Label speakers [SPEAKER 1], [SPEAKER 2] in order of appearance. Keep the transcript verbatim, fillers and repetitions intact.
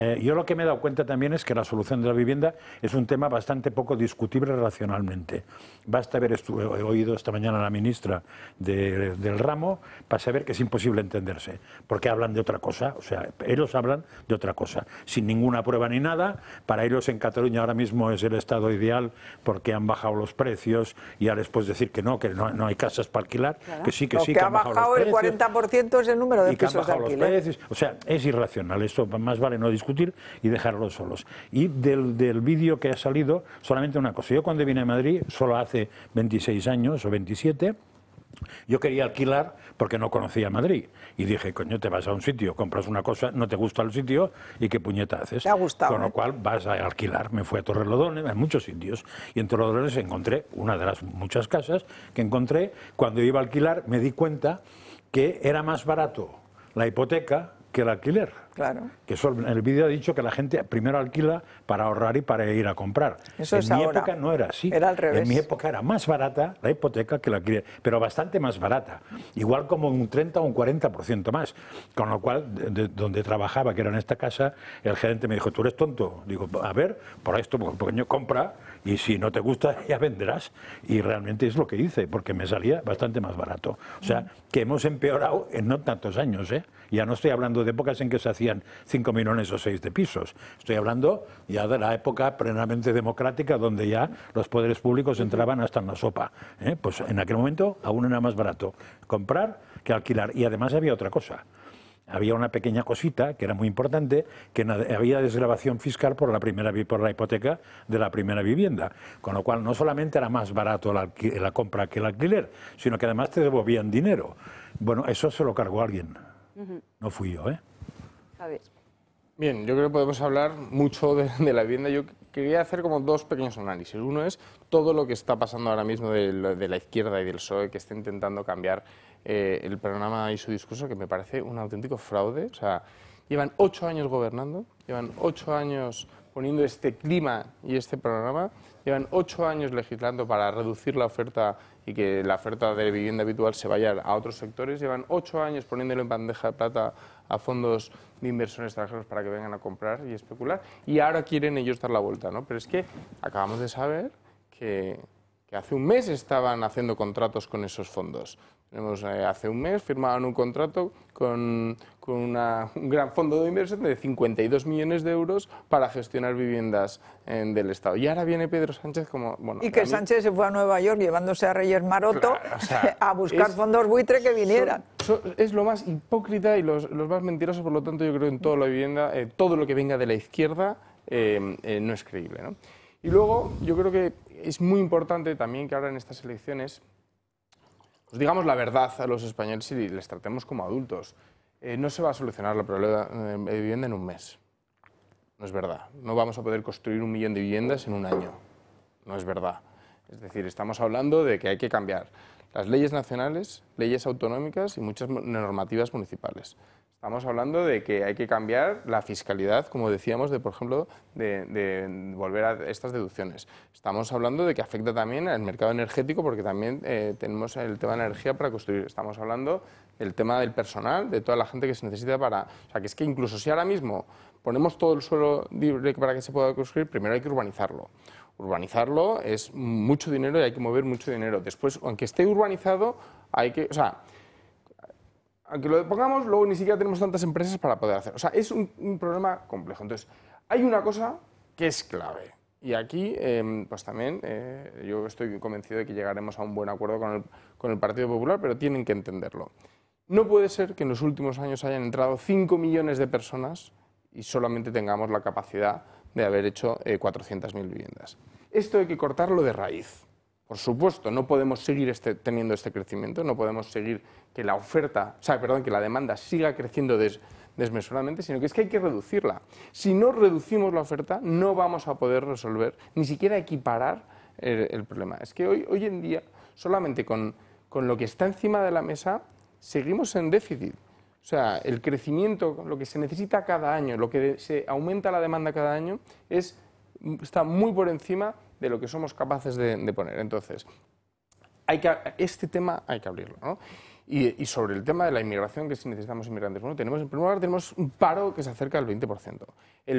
[SPEAKER 1] Eh, yo lo que me he dado cuenta también es que la solución de la vivienda es un tema bastante poco discutible racionalmente. Basta haber he oído esta mañana a la ministra de, del ramo para saber que es imposible entenderse, porque hablan de otra cosa, o sea, ellos hablan de otra cosa, sin ninguna prueba ni nada. Para ellos en Cataluña ahora mismo es el estado ideal porque han bajado los precios y ahora después decir que no, que no, no hay casas para alquilar, claro. que sí, que
[SPEAKER 2] Lo
[SPEAKER 1] sí,
[SPEAKER 2] que,
[SPEAKER 1] que
[SPEAKER 2] ha
[SPEAKER 1] han bajado,
[SPEAKER 2] bajado
[SPEAKER 1] los
[SPEAKER 2] el
[SPEAKER 1] precios,
[SPEAKER 2] cuarenta por ciento es el número de
[SPEAKER 1] y que han
[SPEAKER 2] pisos de
[SPEAKER 1] bajado los
[SPEAKER 2] alquiler.
[SPEAKER 1] precios. O sea, es irracional, esto más vale no discutir y dejarlos solos. Y del, del vídeo que ha salido, solamente una cosa. Yo cuando vine a Madrid, solo hace veintiséis años o veintisiete, yo quería alquilar porque no conocía Madrid. Y dije, coño, te vas a un sitio, compras una cosa, no te gusta el sitio y qué puñeta haces.
[SPEAKER 2] Te ha gustado,
[SPEAKER 1] Con lo
[SPEAKER 2] ¿eh?
[SPEAKER 1] cual vas a alquilar. Me fui a Torrelodones, en muchos sitios. Y en Torrelodones encontré una de las muchas casas que encontré. Cuando iba a alquilar me di cuenta que era más barato la hipoteca que el alquiler.
[SPEAKER 2] Claro.
[SPEAKER 1] Que eso, en el vídeo ha dicho que la gente primero alquila para ahorrar y para ir a comprar.
[SPEAKER 2] Eso
[SPEAKER 1] en
[SPEAKER 2] es
[SPEAKER 1] mi
[SPEAKER 2] ahora.
[SPEAKER 1] época no era así.
[SPEAKER 2] Era al revés.
[SPEAKER 1] En mi época era más barata la hipoteca que el alquiler, pero bastante más barata. Igual como un treinta o un cuarenta por ciento más. Con lo cual, de, de, donde trabajaba, que era en esta casa, el gerente me dijo, ¿tú eres tonto? Digo, a ver, por esto, porque compra y si no te gusta ya venderás. Y realmente es lo que hice, porque me salía bastante más barato. O sea, que hemos empeorado en no tantos años, ¿eh? Ya no estoy hablando de épocas en que se hacían cinco millones o seis de pisos. Estoy hablando ya de la época plenamente democrática donde ya los poderes públicos entraban hasta en la sopa. ¿eh? Pues en aquel momento aún era más barato comprar que alquilar. Y además había otra cosa. Había una pequeña cosita que era muy importante, que había desgravación fiscal por la primera por la hipoteca de la primera vivienda, con lo cual no solamente era más barato la, la compra que el alquiler, sino que además te devolvían dinero. Bueno, eso se lo cargó alguien. No fui yo, ¿eh?
[SPEAKER 3] A ver.
[SPEAKER 4] Bien, yo creo que podemos hablar mucho de, de la vivienda. Yo quería hacer como dos pequeños análisis. Uno es todo lo que está pasando ahora mismo de, de la izquierda y del P S O E, que está intentando cambiar eh, el programa y su discurso, que me parece un auténtico fraude. O sea, llevan ocho años gobernando, llevan ocho años poniendo este clima y este programa, llevan ocho años legislando para reducir la oferta y que la oferta de vivienda habitual se vaya a otros sectores, llevan ocho años poniéndolo en bandeja de plata a fondos de inversión extranjeros para que vengan a comprar y especular, y ahora quieren ellos dar la vuelta, ¿no? Pero es que acabamos de saber que, que hace un mes estaban haciendo contratos con esos fondos. Tenemos, eh, hace un mes firmaban un contrato con, con una, un gran fondo de inversión de cincuenta y dos millones de euros para gestionar viviendas en, del Estado. Y ahora viene Pedro Sánchez como... Bueno,
[SPEAKER 2] y que
[SPEAKER 4] mí,
[SPEAKER 2] Sánchez se fue a Nueva York llevándose a Reyes Maroto,
[SPEAKER 4] claro, o sea,
[SPEAKER 2] a buscar
[SPEAKER 4] es,
[SPEAKER 2] fondos buitre que vinieran.
[SPEAKER 4] Son, son, es lo más hipócrita y los, los más mentirosos, por lo tanto yo creo en toda la vivienda, eh, todo lo que venga de la izquierda eh, eh, no es creíble, ¿no? Y luego yo creo que es muy importante también que ahora en estas elecciones pues digamos la verdad a los españoles y les tratemos como adultos. Eh, no se va a solucionar el problema de vivienda en un mes. No es verdad. No vamos a poder construir un millón de viviendas en un año. No es verdad. Es decir, estamos hablando de que hay que cambiar las leyes nacionales, leyes autonómicas y muchas normativas municipales. Estamos hablando de que hay que cambiar la fiscalidad, como decíamos, de, por ejemplo, de, de volver a estas deducciones. Estamos hablando de que afecta también al mercado energético, porque también eh, tenemos el tema de la energía para construir. Estamos hablando del tema del personal, de toda la gente que se necesita para... O sea, que es que incluso si ahora mismo ponemos todo el suelo libre para que se pueda construir, primero hay que urbanizarlo. Urbanizarlo es mucho dinero y hay que mover mucho dinero. Después, aunque esté urbanizado, hay que... O sea, aunque lo pongamos, luego ni siquiera tenemos tantas empresas para poder hacer. O sea, es un, un problema complejo. Entonces, hay una cosa que es clave. Y aquí, eh, pues también, eh, yo estoy convencido de que llegaremos a un buen acuerdo con el, con el Partido Popular, pero tienen que entenderlo. No puede ser que en los últimos años hayan entrado cinco millones de personas y solamente tengamos la capacidad de haber hecho eh, cuatrocientas mil viviendas. Esto hay que cortarlo de raíz. Por supuesto, no podemos seguir este, teniendo este crecimiento, no podemos seguir que la oferta, o sea, perdón, que la demanda siga creciendo des, desmesuradamente, sino que es que hay que reducirla. Si no reducimos la oferta, no vamos a poder resolver, ni siquiera equiparar el, el problema. Es que hoy, hoy en día, solamente con, con lo que está encima de la mesa, seguimos en déficit. O sea, el crecimiento, lo que se necesita cada año, lo que se aumenta la demanda cada año, es, está muy por encima de lo que somos capaces de, de poner. Entonces, hay que, este tema hay que abrirlo, ¿no? Y, y sobre el tema de la inmigración, que si necesitamos inmigrantes, bueno, tenemos, en primer lugar, tenemos un paro que se acerca al veinte por ciento. El